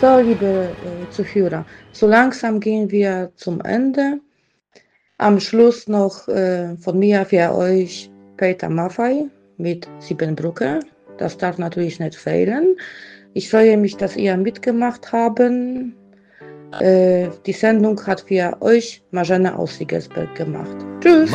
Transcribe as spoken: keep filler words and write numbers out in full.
So, liebe äh, Zuhörer, so langsam gehen wir zum Ende. Am Schluss noch äh, von mir für euch Peter Maffay mit Siebenbrücke. Das darf natürlich nicht fehlen. Ich freue mich, dass ihr mitgemacht habt. Äh, die Sendung hat für euch Marzena aus Siegelsberg gemacht. Tschüss!